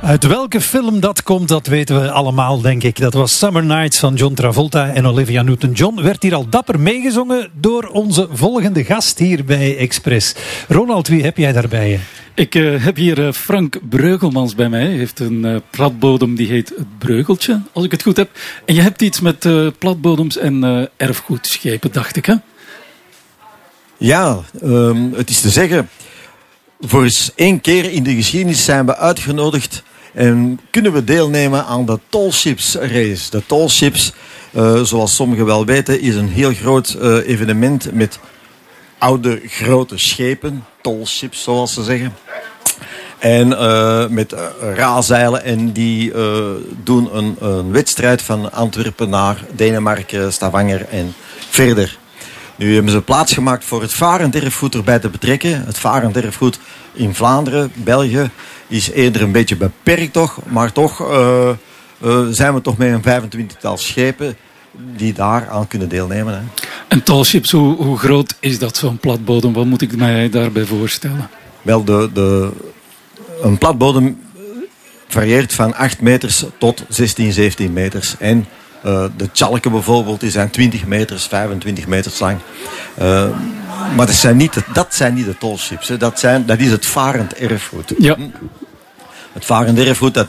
Uit welke film dat komt, dat weten we allemaal, denk ik. Dat was Summer Nights van John Travolta en Olivia Newton-John. Werd hier al dapper meegezongen door onze volgende gast hier bij Express. Ronald, wie heb jij daarbij je? Ik heb hier Frank Breugelmans bij mij. Hij heeft een platbodem die heet Het Breugeltje, als ik het goed heb. En je hebt iets met platbodems en erfgoedschepen, dacht ik, hè? Ja, het is te zeggen, voor eens 1 keer in de geschiedenis zijn we uitgenodigd en kunnen we deelnemen aan de Tall Ships Race. De Tall Ships, zoals sommigen wel weten, is een heel groot evenement met oude grote schepen, tall ships zoals ze zeggen. En met razeilen en die doen een wedstrijd van Antwerpen naar Denemarken, Stavanger en verder. Nu hebben ze plaats gemaakt voor het varend erfgoed erbij te betrekken. Het varend erfgoed in Vlaanderen, België, is eerder een beetje beperkt toch. Maar toch zijn we toch met een 25-tal schepen die daar aan kunnen deelnemen. Hè. En tall ships, hoe groot is dat, zo'n platbodem? Wat moet ik mij daarbij voorstellen? Wel, een platbodem varieert van 8 meters tot 16, 17 meters. En de tjalken bijvoorbeeld, die zijn 20 meters, 25 meters lang. Maar dat zijn niet de tall ships. Hè. Dat is het varend erfgoed. Ja. Het varend erfgoed, dat